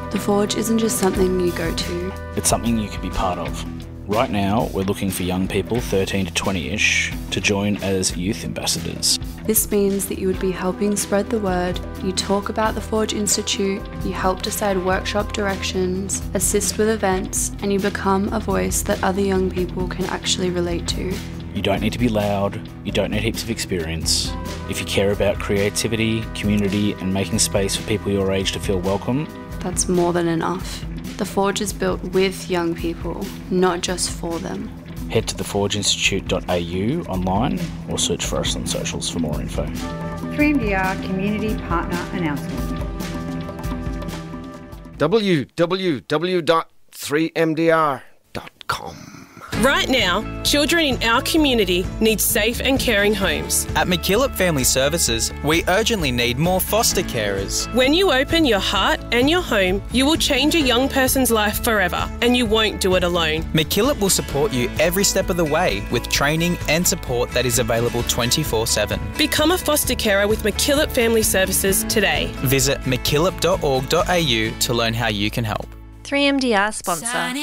The Forge isn't just something you go to. It's something you can be part of. Right now, we're looking for young people 13 to 20-ish to join as youth ambassadors. This means that you would be helping spread the word, you talk about the Forge Institute, you help decide workshop directions, assist with events, and you become a voice that other young people can actually relate to. You don't need to be loud, you don't need heaps of experience. If you care about creativity, community, and making space for people your age to feel welcome, that's more than enough. The Forge is built with young people, not just for them. Head to theforgeinstitute.au online or search for us on socials for more info. 3MDR Community Partner Announcement. www.3mdr.com. Right now, children in our community need safe and caring homes. At MacKillop Family Services, we urgently need more foster carers. When you open your heart and your home, you will change a young person's life forever, and you won't do it alone. MacKillop will support you every step of the way with training and support that is available 24/7. Become a foster carer with MacKillop Family Services today. Visit mackillop.org.au to learn how you can help. 3MDR sponsor.